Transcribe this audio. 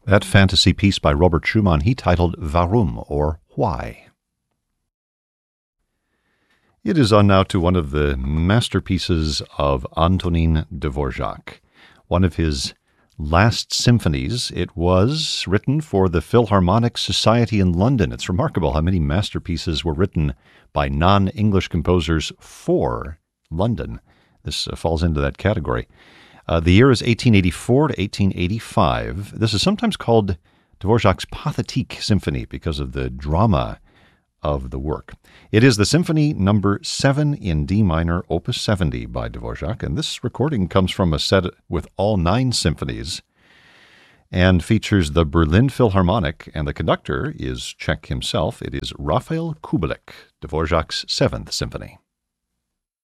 That fantasy piece by Robert Schumann he titled Warum, or Why. It is on now to one of the masterpieces of Antonin Dvorak, one of his last symphonies. It was written for the Philharmonic Society in London. It's remarkable how many masterpieces were written by non-English composers for London. This falls into that category. The year is 1884 to 1885. This is sometimes called Dvorak's Pathétique Symphony because of the drama of the work. It is the Symphony number 7 in D minor, opus 70 by Dvorak, and this recording comes from a set with all 9 symphonies and features the Berlin Philharmonic, and the conductor is Czech himself. It is Raphael Kubelik, Dvorak's 7th Symphony.